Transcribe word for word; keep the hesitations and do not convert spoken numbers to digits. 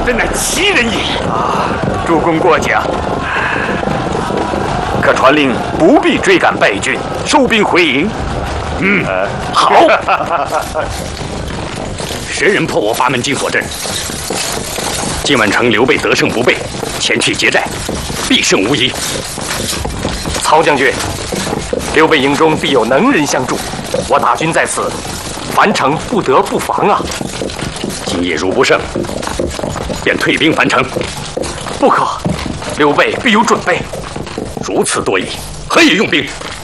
的乃奇人也。啊，主公过奖。可传令不必追赶败军，收兵回营。嗯，好。谁人破我八门金锁阵？今晚城刘备得胜不备，前去劫寨，必胜无疑。 曹将军，刘备营中必有能人相助，我大军在此，樊城不得不防啊！ 今夜如不胜，便退兵樊城。 不可，刘备必有准备。 如此多疑，何以用兵？